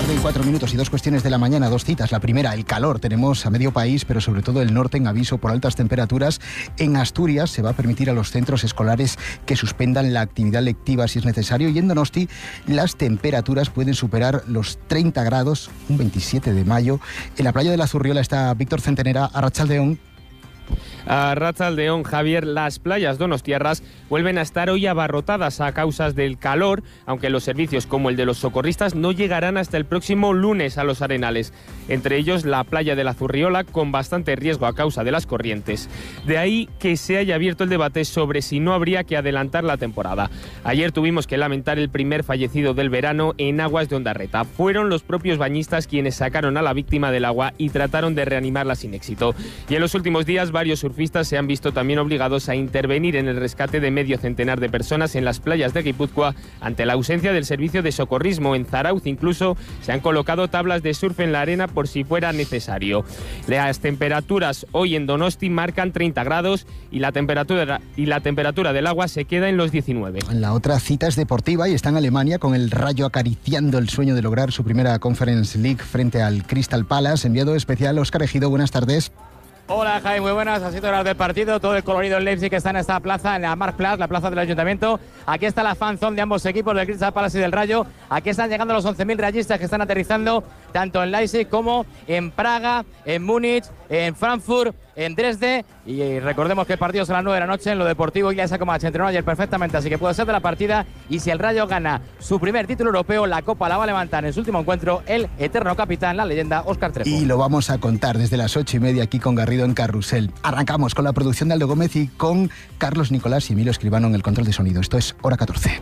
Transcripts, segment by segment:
tarde y 4 minutos y 2 cuestiones de la mañana, 2 citas. La primera, el calor. Tenemos a medio país, pero sobre todo el norte en aviso por altas temperaturas. En Asturias se va a permitir a los centros escolares que suspendan la actividad lectiva si es necesario. Y en Donosti las temperaturas pueden superar los 30 grados, un 27 de mayo. En la playa de la Zurriola está Víctor Centenera, Arratsaldeon. Arratsaldeon, Javier. Las playas donostiarras vuelven a estar hoy abarrotadas a causa del calor, aunque los servicios como el de los socorristas no llegarán hasta el próximo lunes a los arenales. Entre ellos la playa de la Zurriola, con bastante riesgo a causa de las corrientes. De ahí que se haya abierto el debate sobre si no habría que adelantar la temporada. Ayer tuvimos que lamentar el primer fallecido del verano en aguas de Ondarreta. Fueron los propios bañistas quienes sacaron a la víctima del agua y trataron de reanimarla sin éxito. Y en los últimos días varios surfistas se han visto también obligados a intervenir en el rescate de medio centenar de personas en las playas de Guipúzcoa ante la ausencia del servicio de socorrismo. En Zarauz incluso se han colocado tablas de surf en la arena por si fuera necesario. Las temperaturas hoy en Donosti marcan 30 grados y la temperatura del agua se queda en los 19. La otra cita es deportiva y está en Alemania, con el Rayo acariciando el sueño de lograr su primera Conference League frente al Crystal Palace. Enviado especial Óscar Ejido, buenas tardes. Hola Jaime, muy buenas, así horas del partido, todo el colorido en Leipzig que está en esta plaza, en la Marktplatz, la plaza del Ayuntamiento. Aquí está la fanzone de ambos equipos, del Crystal Palace y del Rayo. Aquí están llegando los 11.000 rayistas que están aterrizando tanto en Leipzig como en Praga, en Múnich, en Frankfurt, en Dresde. Y recordemos que el partido es a las 9 de la noche. En lo deportivo Ilya Kovac entrenó ayer perfectamente, así que puede ser de la partida. Y si el Rayo gana su primer título europeo, la Copa la va a levantar en su último encuentro el eterno capitán, la leyenda Óscar Trefo. Y lo vamos a contar desde las 8:30 aquí con Garrido en Carrusel. Arrancamos con la producción de Aldo Gómez y con Carlos Nicolás y Emilio Escribano en el control de sonido. Esto es Hora 14.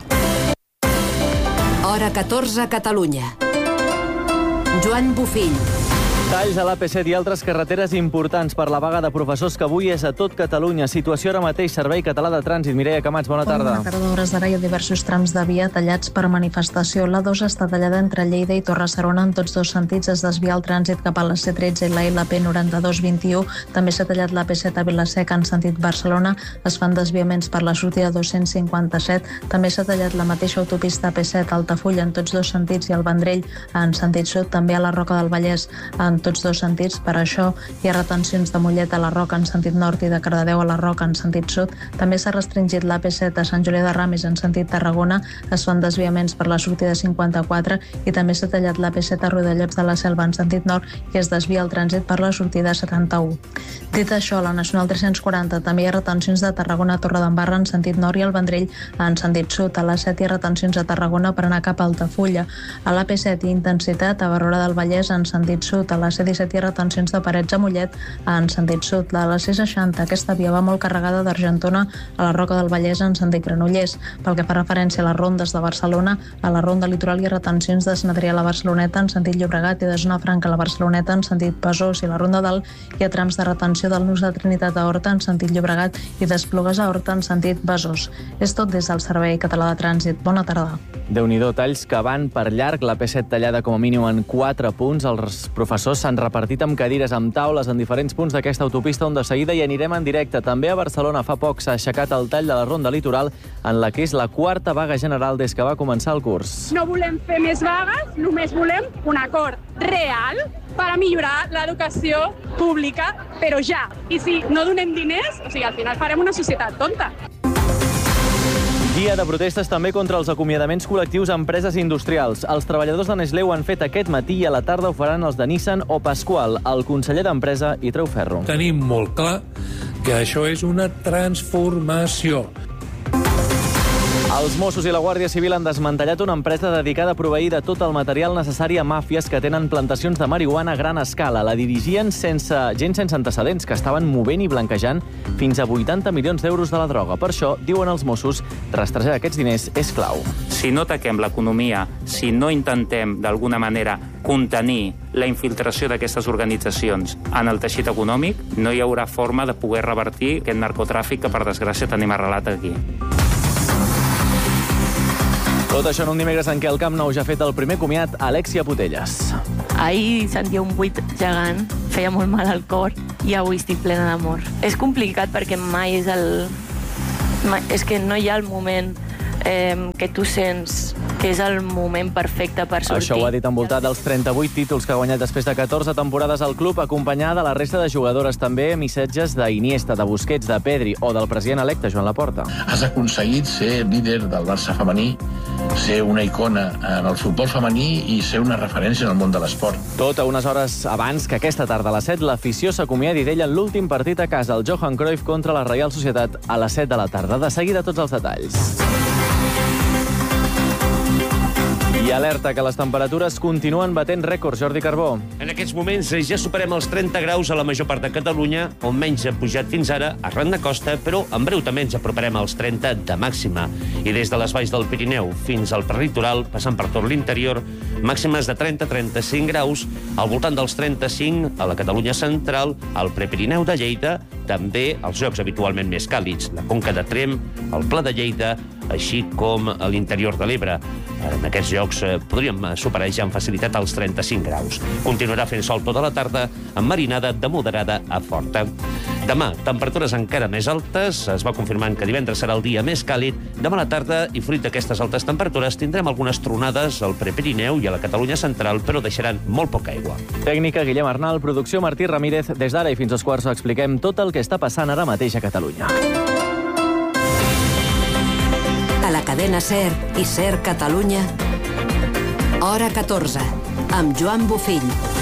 Hora 14, Catalunya. Joan Bufill. Talls a l'AP7 i altres carreteres importants per la vaga de professors que avui és a tot Catalunya. Situació ara mateix, Servei Català de Trànsit. Mireia Camats, bona tarda. Bona tarda, hores d'ara hi ha diversos trams de via tallats per manifestació. La2 està tallada entre Lleida i Torre-serona en tots dos sentits. Es desvia el trànsit cap a la C13 i la LP 9221. També s'ha tallat l'AP7 a Vila-seca en sentit Barcelona. Es fan desviaments per la sortida 257. També s'ha tallat la mateixa autopista AP7 a Altafulla en tots dos sentits i al Vendrell en sentit sud. També a la Roca del Vallès en tots dos sentits. Per això hi ha retencions de Mollet a la Roca en sentit nord i de Cardedeu a la Roca en sentit sud. També s'ha restringit l'AP7 a Sant Julià de Ramis en sentit Tarragona. Es fan desviaments per la sortida 54 i també s'ha tallat l'AP7 a Riudellots de la Selva en sentit nord i es desvia el trànsit per la sortida 71. Dit això, a la Nacional 340 també hi ha retencions de Tarragona a Torredembarra en sentit nord i al Vendrell en sentit sud. A la 7 hi ha retencions a Tarragona per anar cap a Altafulla. A l'AP7 hi ha intensitat a Barberà del Vallès en sentit sud. A la C17 hi ha retencions de Parets a Mollet en sentit sud. A la C60 aquesta via va molt carregada d'Argentona a la Roca del Vallès en sentit Granollers. Pel que fa referència a les rondes de Barcelona, a la ronda litoral hi ha retencions de Sant Adrià a la Barceloneta en sentit Llobregat i de Zona Franca a la Barceloneta en sentit Besòs, i a la ronda dalt hi ha trams de retenció del Nus de Trinitat a Horta en sentit Llobregat i d'Esplugues a Horta en sentit Besòs. És tot des del Servei Català de Trànsit. Bona tarda. Déu-n'hi-do, talls que van per llarg. La P7 tallada com a mínim en 4 punts. Els professors s'han repartit amb cadires, amb taules en diferents punts d'aquesta autopista, on de seguida hi anirem en directe. També a Barcelona fa poc s'ha aixecat el tall de la ronda litoral, en la que és la 4a vaga general des que va començar el curs. No volem fer més vagues, només volem un acord real per a millorar l'educació pública, però ja. I si no donem diners, al final farem una societat tonta. Dia de protestes també contra els acomiadaments col·lectius a empreses industrials. Els treballadors de Nestlé ho han fet aquest matí i a la tarda ho faran els de Nissan o Pasqual. El conseller d'Empresa hi treu ferro. Tenim molt clar que això és una transformació. Els Mossos i la Guàrdia Civil han desmantellat una empresa dedicada a proveir de tot el material necessari a màfies que tenen plantacions de marihuana a gran escala. La dirigien gent sense antecedents, que estaven movent i blanquejant fins a 80 milions d'euros de la droga. Per això, diuen els Mossos, rastrejar aquests diners és clau. Si no ataquem l'economia, si no intentem, d'alguna manera, contenir la infiltració d'aquestes organitzacions en el teixit econòmic, no hi haurà forma de poder revertir aquest narcotràfic que, per desgràcia, tenim arrelat aquí. Tot això en un dimecres en què el Camp Nou ja ha fet el primer comiat a Alexia Putellas. Ahir sentia un buit gegant, feia molt mal al cor i avui estic plena d'amor. És complicat perquè mai és el... És que no hi ha el moment que tu sents que és el moment perfecte per sortir. Això ho ha dit envoltat dels 38 títols que ha guanyat després de 14 temporades al club, acompanyada de la resta de jugadores també, missatges d'Iniesta, de Busquets, de Pedri o del president electe, Joan Laporta. Has aconseguit ser líder del Barça femení, ser una icona en el futbol femení i ser una referència en el món de l'esport. Tot a unes hores abans que aquesta tarda a les 7 l'afició s'acomiadi d'ell en l'últim partit a casa, el Johan Cruyff contra la Reial Societat a les 7 de la tarda. De seguida tots els detalls. I alerta que les temperatures continuen batent rècords. Jordi Carbó. En aquests moments ja superem els 30 graus a la major part de Catalunya, on menys ha pujat fins ara arran de costa, però en breu també ens aproparem als 30 de màxima. I des de les valls del Pirineu fins al prelitoral, passant per tot l'interior, màximes de 30-35 graus, al voltant dels 35 a la Catalunya central, al Prepirineu de Lleida, també als llocs habitualment més càlids, la Conca de Tremp, el Pla de Lleida, així com a l'interior de l'Ebre. En aquests llocs podríem superar ja amb facilitat els 35 graus. Continuarà fent sol tota la tarda, amb marinada de moderada a forta. Demà, temperatures encara més altes. Es va confirmant que divendres serà el dia més càlid. Demà a la tarda, i fruit d'aquestes altes temperatures, tindrem algunes tronades al Prepirineu i a la Catalunya central, però deixaran molt poca aigua. Tècnica Guillem Arnal, producció Martí Ramírez. Des d'ara i fins als quarts expliquem tot el que està passant ara mateix a Catalunya. A la cadena SER i SER Catalunya, hora 14, amb Joan Bufill.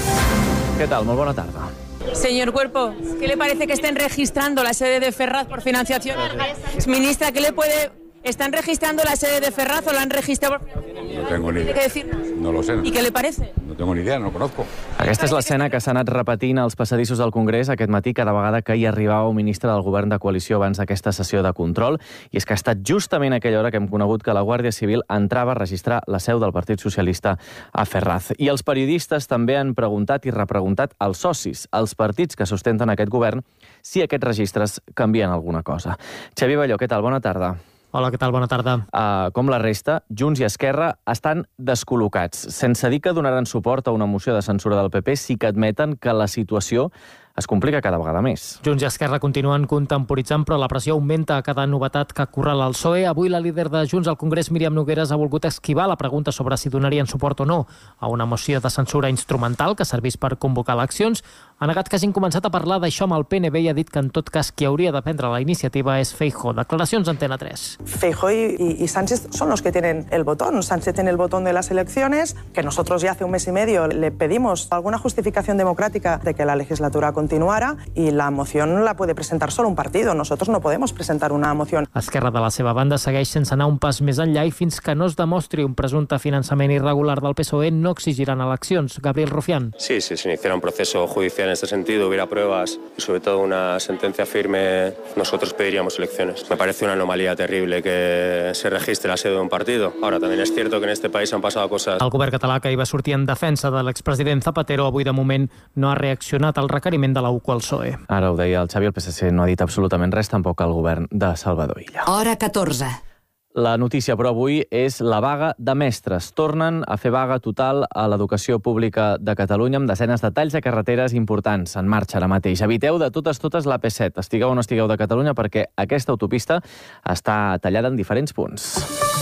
Què tal? Molt bona tarda. Señor Cuerpo, ¿qué le parece que estén registrando la sede de Ferraz por financiación? Ministra, ¿qué le puede...? ¿Están registrando la sede de Ferraz o la han registrado por financiación? No tengo ni idea. ¿Qué decir? No lo sé. ¿Y qué le parece? No tengo ni idea, no lo conozco. Aquesta és l'escena que s'ha anat repetint als passadissos del Congrés aquest matí cada vegada que hi arribava un ministre del govern de coalició abans d'aquesta sessió de control, i és que ha estat justament aquella hora que hem conegut que la Guàrdia Civil entrava a registrar la seu del Partit Socialista a Ferraz. I els periodistes també han preguntat i repreguntat als socis, als partits que sustenten aquest govern, si aquests registres canvien alguna cosa. Xavier Balló, què tal? Bona tarda. Hola, què tal? Bona tarda. Com la resta, Junts i Esquerra estan descol·locats. Sense dir que donaran suport a una moció de censura del PP, sí que admeten que la situació es complica cada vegada més. Junts i Esquerra continuen contemporitzant, però la pressió augmenta a cada novetat que correla el PSOE. Avui la líder de Junts al Congrés, Míriam Nogueras, ha volgut esquivar la pregunta sobre si donarien suport o no a una moció de censura instrumental que servís per convocar eleccions. Ha negat que hagin començat a parlar d'això amb el PNB i ha dit que en tot cas qui hauria de prendre la iniciativa és Feijóo. Declaracions a Antena 3. Feijóo y Sánchez son los que tienen el botón. Sánchez tiene el botón de las elecciones, que nosotros ya hace un mes y medio le pedimos alguna justificación democrática de que la legislatura continuara, y la moción la puede presentar solo un partido. Nosotros no podemos presentar una moción. Esquerra, de la seva banda, segueix sense anar un pas més enllà i fins que no es demostri un presumpte finançament irregular del PSOE no exigiran eleccions. Gabriel Rufián. Sí, si se iniciara un proceso judicial en este sentido, hubiera pruebas y sobre todo una sentencia firme, nosotros pediríamos elecciones. Me parece una anomalía terrible que se registre la sede de un partido. Ahora, también es cierto que en este país han pasado cosas... El govern català, que hi va sortir en defensa de l'expresident Zapatero, avui de moment no ha reaccionat al requeriment de la UCO al PSOE. Ara ho deia el Xavi, el PSC no ha dit absolutament res, tampoc el govern de Salvador Illa. Hora 14. La notícia, però, avui és la vaga de mestres. Tornen a fer vaga total a l'educació pública de Catalunya amb desenes de talls de carreteres importants en marxa ara mateix. Eviteu de totes l'AP7, estigueu o no estigueu de Catalunya, perquè aquesta autopista està tallada en diferents punts.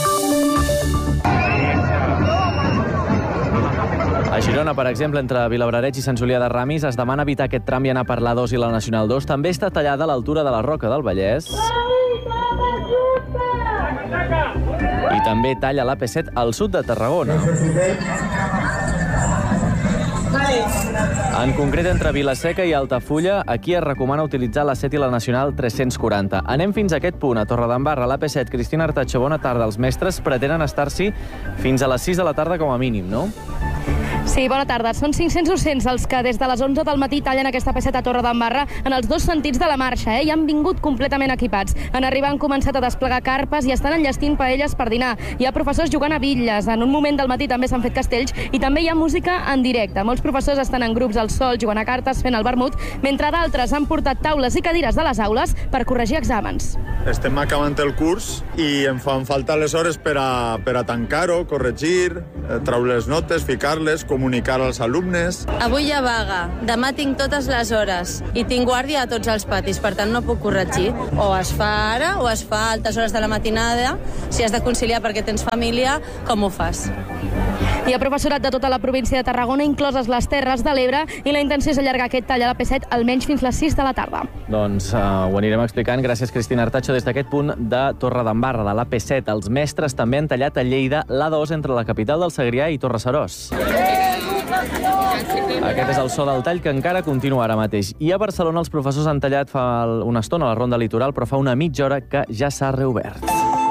A Girona, per exemple, entre Vilabrareig i Sant Julià de Ramis, es demana evitar aquest tram i anar per l'A2 i la Nacional 2. També està tallada a l'altura de la Roca del Vallès. I també talla l'AP7 al sud de Tarragona. En concret, entre Vilaseca i Altafulla, aquí es recomana utilitzar la 7 i la Nacional 340. Anem fins a aquest punt, a Torredembarra, l'AP7. Cristina Artacho, bona tarda. Els mestres pretenen estar-s'hi fins a les 6 de la tarda com a mínim, no? Sí, bona tarda. Són 500 docents els que des de les 11 del matí tallen aquesta P7 a Torredembarra en els dos sentits de la marxa, i han vingut completament equipats. En arribar han començat a desplegar carpes i estan enllestint paelles per dinar. Hi ha professors jugant a bitlles. En un moment del matí també s'han fet castells i també hi ha música en directe. Molts professors estan en grups al sol, jugant a cartes, fent el vermut, mentre d'altres han portat taules i cadires de les aules per corregir exàmens. Estem acabant el curs i em fan falta les hores per a tancar-ho, corregir, treure les notes, ficar-les, comunicar als alumnes. Avui hi ha vaga, demà tinc totes les hores i tinc guàrdia a tots els patis, per tant no puc corregir. O es fa ara o es fa a altes hores de la matinada. Si has de conciliar perquè tens família, com ho fas? Hi ha professorat de tota la província de Tarragona, incloses les Terres de l'Ebre, i la intenció és allargar aquest tall a la P7 almenys fins les 6 de la tarda. Doncs ho anirem explicant. Gràcies, Cristina Artacho, des d'aquest punt de Torredembarra, de l'AP7. Els mestres també han tallat a Lleida l'A2 entre la capital del Segrià i Torre-serós. Aquest és el so del tall que encara continua ara mateix. I a Barcelona els professors han tallat fa una estona a la ronda litoral, però fa una mitja hora que ja s'ha reobert.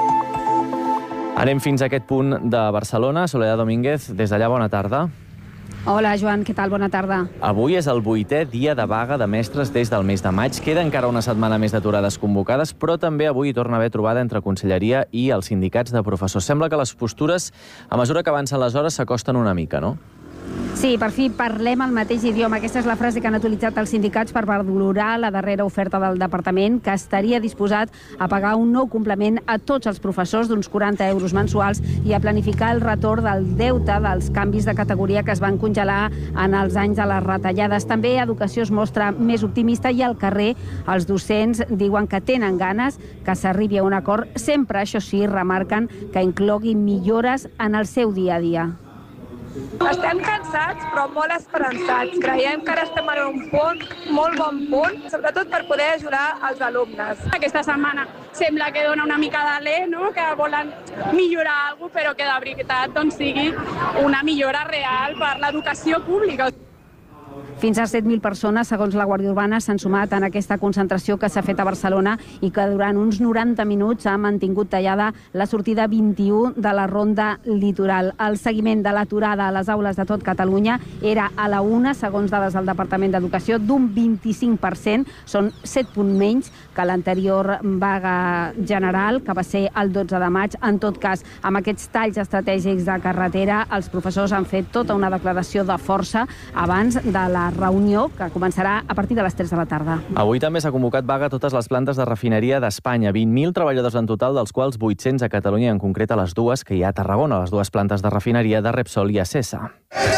Anem fins a aquest punt de Barcelona. Soledad Domínguez, des d'allà, bona tarda. Hola, Joan, què tal? Bona tarda. Avui és el 8è dia de vaga de mestres des del mes de maig. Queda encara una setmana més d'aturades convocades, però també avui hi torna a haver trobada entre Conselleria i els sindicats de professors. Sembla que les postures, a mesura que avancen les hores, s'acosten una mica, no? Sí, per fi parlem el mateix idioma. Aquesta és la frase que han utilitzat els sindicats per valorar la darrera oferta del departament, que estaria disposat a pagar un nou complement a tots els professors d'uns 40 euros mensuals i a planificar el retorn del deute dels canvis de categoria que es van congelar en els anys de les retallades. També Educació es mostra més optimista i al carrer els docents diuen que tenen ganes que s'arribi a un acord, sempre, això sí, remarquen que inclogui millores en el seu dia a dia. Estem cansats, però molt esperançats. Creiem que ara estem en un punt, molt bon punt, sobretot per poder ajudar els alumnes. Aquesta setmana sembla que dona una mica d'alè, no? Que volen millorar alguna cosa, però que de veritat doncs, sigui una millora real per l'educació pública. Fins a 7.000 persones, segons la Guàrdia Urbana, s'han sumat en aquesta concentració que s'ha fet a Barcelona i que durant uns 90 minuts ha mantingut tallada la sortida 21 de la ronda litoral. El seguiment de l'aturada a les aules de tot Catalunya era a la 1, segons dades del Departament d'Educació, d'un 25%. Són 7 punts menys que l'anterior vaga general, que va ser el 12 de maig. En tot cas, amb aquests talls estratègics de carretera, els professors han fet tota una declaració de força abans de la reunió, que començarà a partir de les 3 de la tarda. Avui també s'ha convocat vaga a totes les plantes de refineria d'Espanya. 20.000 treballadors en total, dels quals 800 a Catalunya, en concret a les dues que hi ha a Tarragona, les dues plantes de refineria de Repsol i Acesa.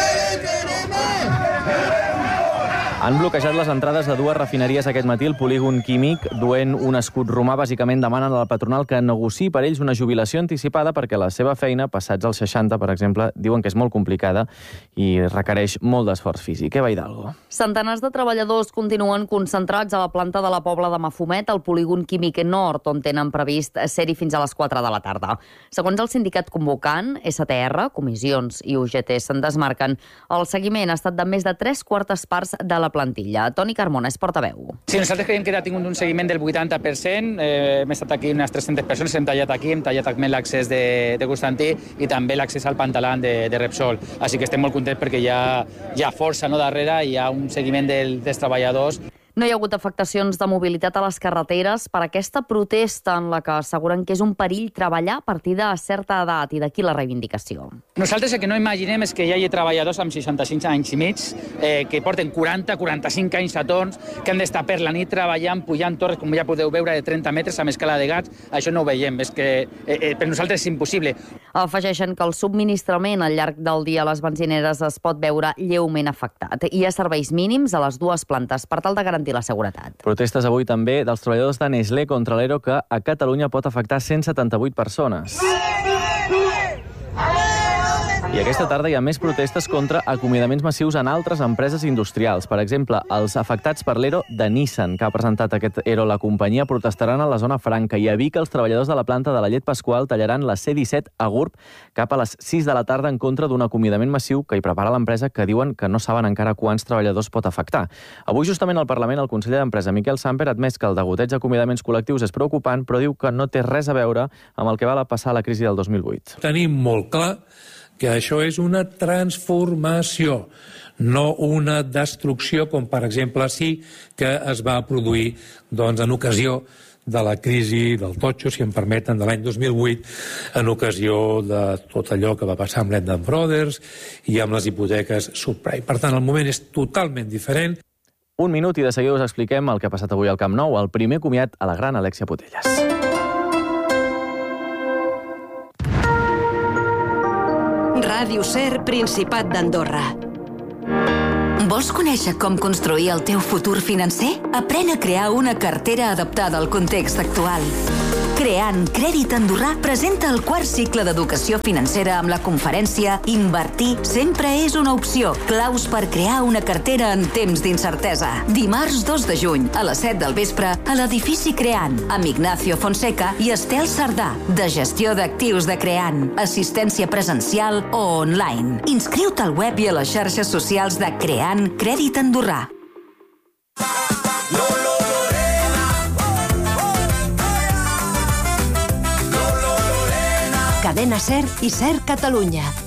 Han bloquejat les entrades de dues refineries aquest matí. El polígon químic, duent un escut romà, bàsicament demanen a la patronal que negociï per ells una jubilació anticipada perquè la seva feina, passats als 60, per exemple, diuen que és molt complicada i requereix molt d'esforç físic. Eva Hidalgo. Centenars de treballadors continuen concentrats a la planta de la Pobla de Mafumet, al polígon químic nord, on tenen previst ser-hi fins a les 4 de la tarda. Segons el sindicat convocant, STR, comissions i UGT se'n desmarquen. El seguiment ha estat de més de 3/4 parts de la plantilla. Toni Carmona és portaveu. Sí, nosaltres creiem que ha tingut un seguiment del 80%. Hem estat aquí unes 300 persones, hem tallat aquí, hem tallat també l'accés de Constantí i també l'accés al Pantalan de Repsol. Així que estem molt contents perquè hi ha força darrere, hi ha un seguiment dels treballadors. No hi ha hagut afectacions de mobilitat a les carreteres per aquesta protesta en la que asseguren que és un perill treballar a partir de certa edat, i d'aquí la reivindicació. Nosaltres el que no imaginem és que hi hagi treballadors amb 65 anys i mig que porten 40-45 anys a torns, que han d'estar per la nit treballant, pujant torres, com ja podeu veure, de 30 metres amb escala de gats. Això no ho veiem, és que per nosaltres és impossible. Afegeixen que el subministrament al llarg del dia a les benzineres es pot veure lleument afectat. Hi ha serveis mínims a les dues plantes per tal de garantir la seguretat. Protestes avui també dels treballadors de Nestlé contra l'ERO, que a Catalunya pot afectar 178 persones. I aquesta tarda hi ha més protestes contra acomiadaments massius en altres empreses industrials. Per exemple, els afectats per l'ERO de Nissan, que ha presentat aquest ERO la companyia, protestaran a la zona franca, i a Vic els treballadors de la planta de la llet Pasqual tallaran la C-17 a Gurb cap a les 6 de la tarda en contra d'un acomiadament massiu que hi prepara l'empresa, que diuen que no saben encara quants treballadors pot afectar. Avui, justament al Parlament, el conseller d'Empresa, Miquel Samper, ha admès que el degoteig d'acomiadaments col·lectius és preocupant, però diu que no té res a veure amb el que va passar a la crisi del 2008. Tenim molt clar que això és una transformació, no una destrucció, com per exemple sí que es va produir en ocasió de la crisi del totxo, si em permeten, de l'any 2008, en ocasió de tot allò que va passar amb Lehman Brothers i amb les hipoteques subprime. Per tant, el moment és totalment diferent. Un minut i de seguida us expliquem el que ha passat avui al Camp Nou, el primer comiat a la gran Alexia Putellas. Ràdio Ser, Principat d'Andorra. Vols conèixer com construir el teu futur financer? Aprèn a crear una cartera adaptada al context actual. Creant Crèdit Andorrà presenta el quart cicle d'educació financera amb la conferència Invertir sempre és una opció. Claus per crear una cartera en temps d'incertesa. Dimarts 2 de juny, a les 7 del vespre, a l'edifici Creant, amb Ignacio Fonseca i Estel Sardà, de gestió d'actius de Creant, assistència presencial o online. Inscriu-te al web i a les xarxes socials de Creant Crèdit Andorrà. Cadena Ser i Ser Catalunya.